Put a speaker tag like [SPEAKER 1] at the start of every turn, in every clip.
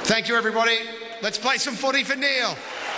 [SPEAKER 1] Thank you, everybody. Let's play some footy for Neil.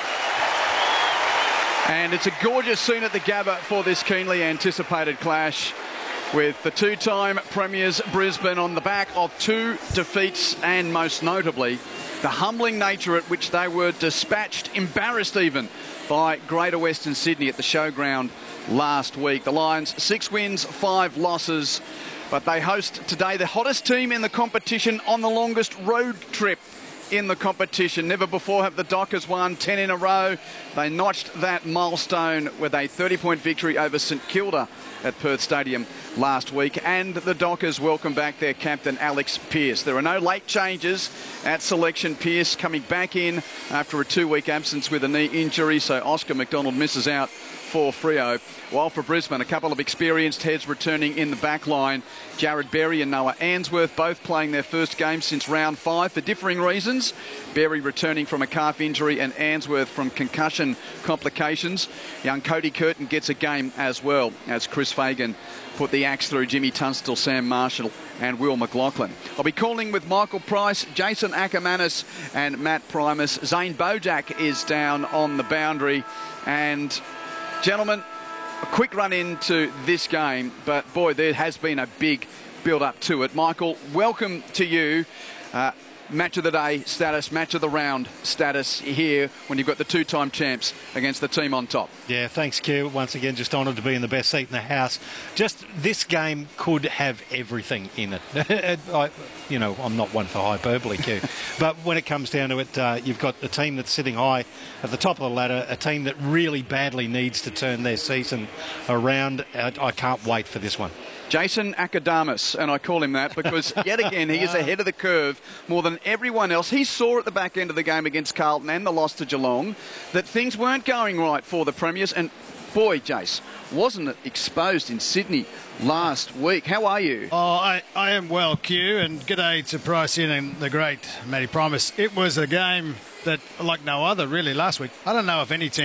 [SPEAKER 2] And it's a gorgeous scene at the Gabba for this keenly anticipated clash, with the two-time premiers Brisbane on the back of 2 defeats, and most notably the humbling nature at which they were dispatched, embarrassed even, by Greater Western Sydney at the showground last week. The Lions 6 wins, 5 losses, but they host today the hottest team in the competition on the longest road trip in the competition. Never before have the Dockers won 10 in a row. They notched that milestone with a 30-point victory over St Kilda at Perth Stadium last week. And the Dockers welcome back their captain, Alex Pearce. There are no late changes at selection. Pearce coming back in after a 2-week absence with a knee injury, so Oscar McDonald misses out for Freo. While for Brisbane, a couple of experienced heads returning in the back line. Jared Berry and Noah Answorth both playing their first game since round 5 for differing reasons. Berry returning from a calf injury and Answorth from concussion complications. Young Cody Curtin gets a game as well, as Chris Fagan put the axe through Jimmy Tunstall, Sam Marshall and Will McLaughlin. I'll be calling with Michael Price, Jason Ackermanis and Matt Primus. Zane Bojack is down on the boundary. And gentlemen, a quick run into this game, but boy, there has been a big build-up to it. Michael, welcome to you. Match of the day status, match of the round status here when you've got the 2-time champs against the team on top.
[SPEAKER 3] Yeah, thanks, Q. Once again, just honoured to be in the best seat in the house. Just this game could have everything in it. I'm not one for hyperbole, Q. But when it comes down to it, you've got a team that's sitting high at the top of the ladder, a team that really badly needs to turn their season around. I can't wait for this one.
[SPEAKER 2] Jason Ackermanis, and I call him that because yet again he is ahead of the curve more than everyone else. He saw at the back end of the game against Carlton and the loss to Geelong that things weren't going right for the Premiers, and boy, Jace, wasn't it exposed in Sydney last week? How are you?
[SPEAKER 4] Oh, I am well, Q, and g'day to Price in and the great Matty Primus. It was a game that, like no other really last week. I don't know if any team